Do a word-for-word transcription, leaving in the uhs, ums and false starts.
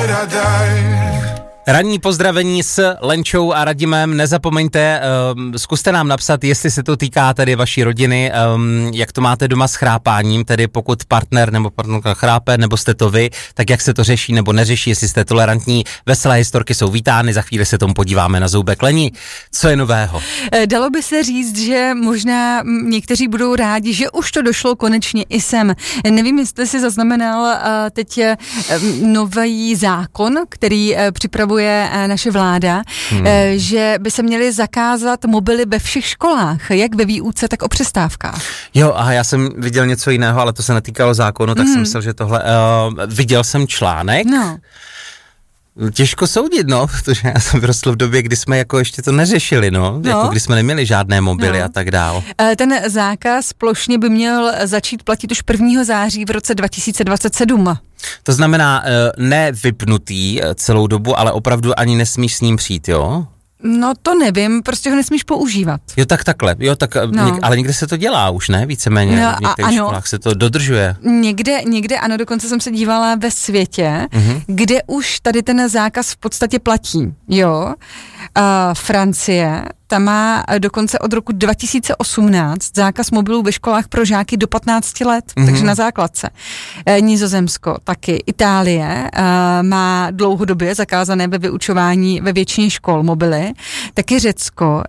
Ranní pozdravení s Lenčou a Radimem. Nezapomeňte, um, zkuste nám napsat, jestli se to týká tedy vaší rodiny, um, jak to máte doma s chrápáním, tedy pokud partner nebo partnerka chrápe, nebo jste to vy, tak jak se to řeší nebo neřeší, jestli jste tolerantní. Veselé historky jsou vítány, za chvíli se tomu podíváme na zoubek. Leni, co je nového? Dalo by se říct, že možná někteří budou rádi, že už to došlo konečně i sem. Nevím, jestli si zaznamenal uh, teď uh, nový zákon, který uh, připravuje naše vláda, hmm. že by se měly zakázat mobily ve všech školách, jak ve výuce, tak o přestávkách. Jo, aha, já jsem viděl něco jiného, ale to se netýkalo zákonu, tak hmm. jsem myslel, že tohle, uh, viděl jsem článek. No. Těžko soudit, no, protože já jsem vyrostl v době, kdy jsme jako ještě to neřešili, no, no. Jako kdy jsme neměli žádné mobily no. a tak dál. Ten zákaz plošně by měl začít platit už prvního září v roce dva tisíce dvacet sedm. To znamená ne vypnutý celou dobu, ale opravdu ani nesmíš s ním přijít, jo? No to nevím, prostě ho nesmíš používat. Jo, tak takhle, jo, tak, no. něk, ale někde se to dělá už, ne? Víceméně, no, v některých školách se to dodržuje. Někde, někde, ano, dokonce jsem se dívala ve světě, mm-hmm. kde už tady ten zákaz v podstatě platí, jo. Uh, Francie, ta má dokonce od roku dva tisíce osmnáct zákaz mobilů ve školách pro žáky do patnácti let, mm-hmm. takže na základce. E, Nizozemsko taky, Itálie e, má dlouhodobě zakázané ve vyučování ve většině škol mobily, taky Řecko,